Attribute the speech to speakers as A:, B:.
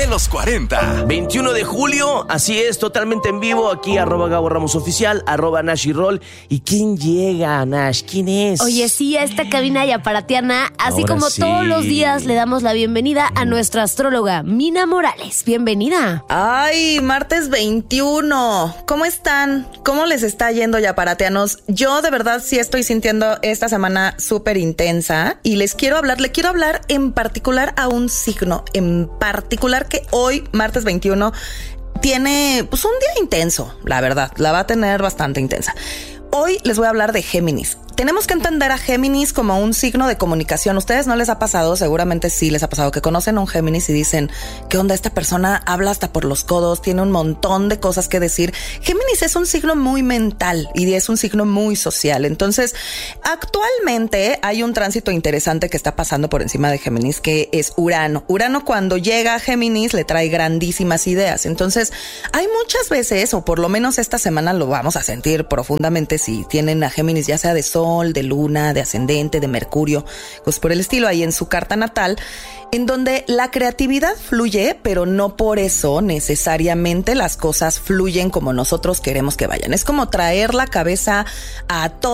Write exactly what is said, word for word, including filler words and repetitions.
A: de los cuarenta.
B: veintiuno de julio, así es, totalmente en vivo, aquí arroba Gabo Ramos Oficial, arroba Nash y Roll. ¿Y quién llega, Nash? ¿Quién es?
C: Oye, sí, a esta cabina yaparatiana, así
B: Ahora
C: como
B: sí.
C: todos los días le damos la bienvenida a nuestra astróloga, Mina Morales. Bienvenida.
D: Ay, martes veintiuno. ¿Cómo están? ¿Cómo les está yendo, yaparatianos? Yo de verdad sí estoy sintiendo esta semana súper intensa y les quiero hablar, le quiero hablar en particular a un signo, en particular que hoy, martes veintiuno, tiene pues un día intenso, la verdad, la va a tener bastante intensa. Hoy les voy a hablar de Géminis. Tenemos que entender a Géminis como un signo de comunicación. ¿Ustedes no les ha pasado? Seguramente sí les ha pasado que conocen a un Géminis y dicen, ¿qué onda? Esta persona habla hasta por los codos, tiene un montón de cosas que decir. Géminis es un signo muy mental y es un signo muy social. Entonces, actualmente hay un tránsito interesante que está pasando por encima de Géminis, que es Urano. Urano, cuando llega a Géminis, le trae grandísimas ideas. Entonces, hay muchas veces, o por lo menos esta semana lo vamos a sentir profundamente si tienen a Géminis, ya sea de Sol, de Luna, de Ascendente, de Mercurio, pues por el estilo ahí en su carta natal, en donde la creatividad fluye, pero no por eso necesariamente las cosas fluyen como nosotros queremos que vayan. Es como traer la cabeza a todo